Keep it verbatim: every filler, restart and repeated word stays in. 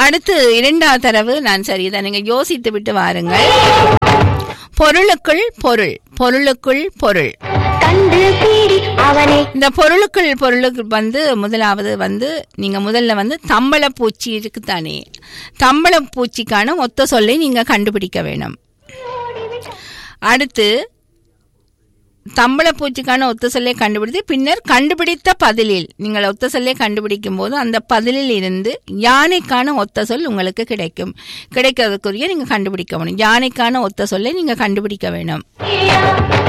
அடுத்து இரண்டாவது தரவு நான் சரி இதை நீங்க யோசித்து விட்டு வாருங்கள். பொருளுக்குள் பொருள், பொருளுக்குள் பொருள். இந்த பொருளுக்குள் பொருளுக்கு வந்து முதலாவது வந்து நீங்க முதல்ல வந்து தம்பள பூச்சி இருக்குத்தானே, தம்பள பூச்சிக்கான ஒத்த சொல்லை நீங்க கண்டுபிடிக்க வேணும். அடுத்து தம்பள பூச்சிக்கான ஒத்த சொல்லை கண்டுபிடித்து பின்னர் கண்டுபிடித்த பதிலில் நீங்கள் ஒத்த சொல்லை கண்டுபிடிக்கும் போது அந்த பதிலில் இருந்து யானைக்கான ஒத்த சொல் உங்களுக்கு கிடைக்கும். கிடைக்கிறதுக்குரிய நீங்க கண்டுபிடிக்க வேணும். யானைக்கான ஒத்த சொல்லை நீங்க கண்டுபிடிக்க வேணும்.